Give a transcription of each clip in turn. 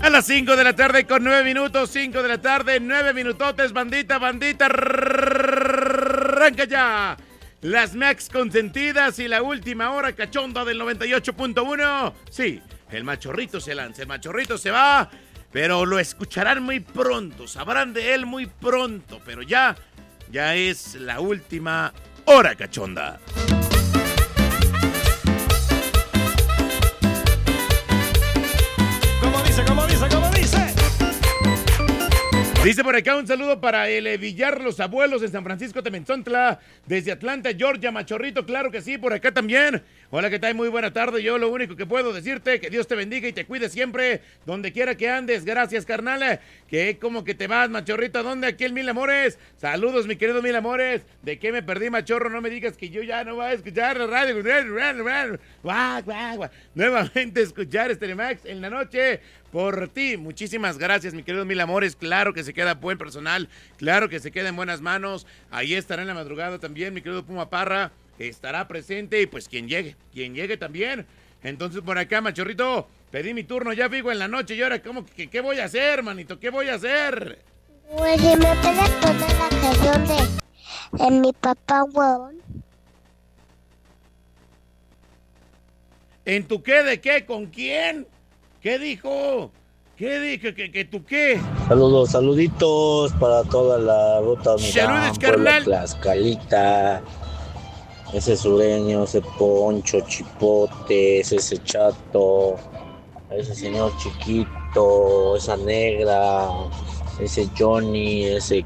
A las 5 de la tarde con 9 minutos, 5 de la tarde, 9 minutotes, bandita, arranca ya. Las Max consentidas y la última hora cachonda del 98.1. Sí, el machorrito se lanza, el machorrito se va, pero lo escucharán muy pronto, sabrán de él muy pronto, pero ya es la última hora cachonda. ¿Cómo dice? Dice por acá un saludo para el Villar Los Abuelos en San Francisco Temenzontla, desde Atlanta, Georgia, machorrito, claro que sí, por acá también. Hola, ¿qué tal? Muy buena tarde. Yo lo único que puedo decirte, que Dios te bendiga y te cuide siempre, donde quiera que andes. Gracias, carnal. Que como que te vas, machorrito. ¿A dónde? Aquí el Mil Amores. Saludos, mi querido Mil Amores. ¿De qué me perdí, machorro? No me digas que yo ya no voy a escuchar la radio. Nuevamente escuchar Max en la noche. Por ti, muchísimas gracias, mi querido Mil Amores. Claro que se queda buen personal, claro que se queda en buenas manos. Ahí estará en la madrugada también, mi querido Puma Parra, estará presente y pues quien llegue también. Entonces por acá, machorrito, pedí mi turno, ya fijo en la noche y ahora ¿cómo que qué voy a hacer, manito? ¿Qué voy a hacer? Pues si me puedes poner la canción de mi papá huevón. ¿En tu qué? ¿De qué? ¿Con quién? ¿Qué dijo? ¿Qué dijo? ¿Que tú qué? Saluditos para toda la ruta Saludos, carnal. Tlaxcalita, ese sureño, ese Poncho, Chipotes, ese Chato, ese señor chiquito, esa negra, ese Johnny, ese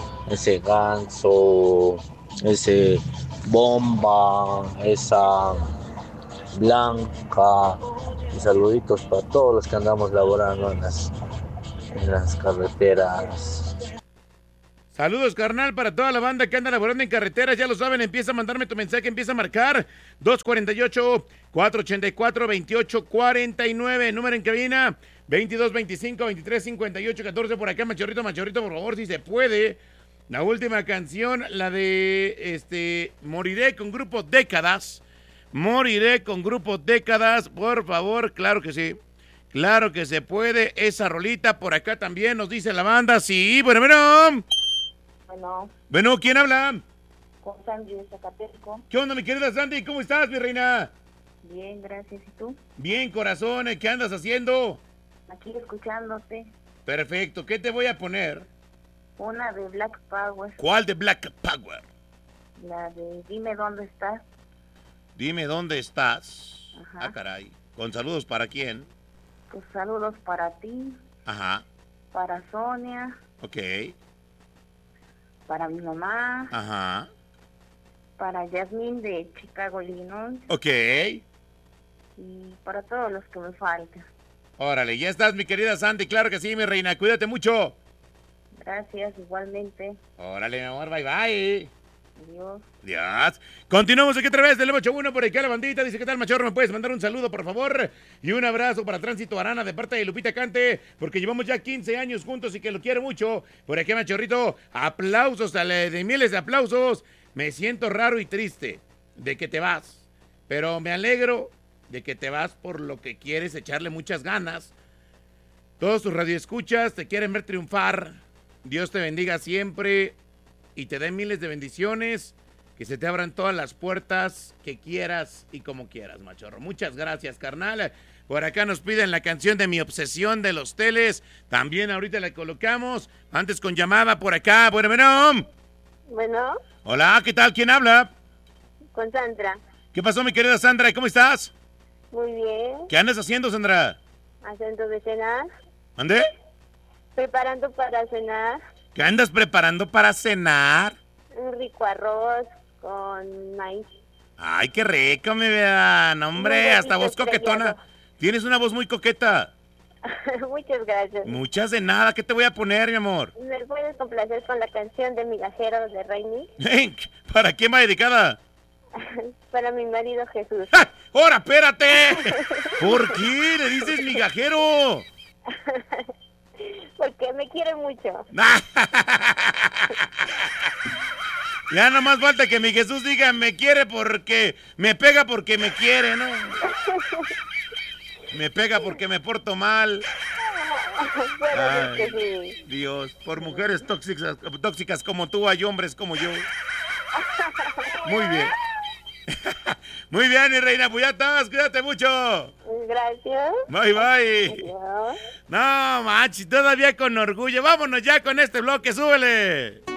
Ganso, ese Bomba, esa Blanca. Y saluditos para todos los que andamos laborando en las carreteras. Saludos, carnal, para toda la banda que anda laborando en carreteras. Ya lo saben, empieza a mandarme tu mensaje, empieza a marcar 248-484-2849. Número en cabina 2225-2358-14. Por acá, machorrito, por favor, si se puede. La última canción, la de Moriré con Grupo Décadas. Moriré con Grupo Décadas, por favor, claro que sí. Claro que se puede, esa rolita por acá también nos dice la banda, sí, bueno. Bueno, ¿quién habla? Con Sandy de Zacatecas. ¿Qué onda, mi querida Sandy? ¿Cómo estás, mi reina? Bien, gracias, ¿y tú? Bien, corazón, ¿qué andas haciendo? Aquí escuchándote. Perfecto, ¿qué te voy a poner? Una de Black Power. ¿Cuál de Black Power? La de Dime dónde estás. Dime dónde estás. Ajá. Ah, caray. ¿Con saludos para quién? Pues saludos para ti. Ajá. Para Sonia. Ok. Para mi mamá. Ajá. Para Yasmín de Chicago, Illinois. Ok. Y para todos los que me faltan. Órale, ya estás, mi querida Sandy. Claro que sí, mi reina. Cuídate mucho. Gracias, igualmente. Órale, mi amor. Bye, bye. Adiós. Dios. Continuamos aquí otra vez del 81 por acá la bandita. Dice, ¿qué tal, machorro? ¿Me puedes mandar un saludo, por favor? Y un abrazo para Tránsito Arana de parte de Lupita Cante, porque llevamos ya 15 años juntos y que lo quiero mucho. Por aquí, machorrito, aplausos, de miles de aplausos. Me siento raro y triste de que te vas, pero me alegro de que te vas por lo que quieres echarle muchas ganas. Todos tus radioescuchas te quieren ver triunfar. Dios te bendiga siempre y te dé miles de bendiciones, que se te abran todas las puertas que quieras y como quieras, machorro. Muchas gracias, carnal. Por acá nos piden la canción de Mi Obsesión de los Teles. También ahorita la colocamos. Antes con llamada por acá. Bueno. Bueno, Hola, ¿qué tal? ¿Quién habla? con Sandra. ¿Qué pasó, mi querida Sandra? ¿Cómo estás? Muy bien. ¿Qué andas haciendo, Sandra? Haciendo de cenar. ¿Ande? Preparando para cenar. ¿Qué andas preparando para cenar? Un rico arroz con maíz. Ay, qué rico, mi vida. No, hombre, Muy hasta bonito, voz coquetona. estrellado. Tienes una voz muy coqueta. Muchas gracias. Muchas de nada. ¿Qué te voy a poner, mi amor? ¿Me puedes complacer con la canción de Migajeros de Raimi? ¿Para quién va dedicada? Para mi marido Jesús. ¡Ah! ¡Ahora, espérate! ¿Por qué le dices migajero? Porque me quiere mucho. Ya nomás falta que mi Jesús diga me quiere porque me pega porque me quiere, ¿no? Me pega porque me porto mal. Puede ser Ay, que sí. Dios, por mujeres tóxicas como tú hay hombres como yo. Muy bien. Muy bien, mi reina, pues ya estás, cuídate mucho. Gracias. Bye, bye. Adiós. No, machi, todavía con orgullo. Vámonos ya con este bloque, súbele.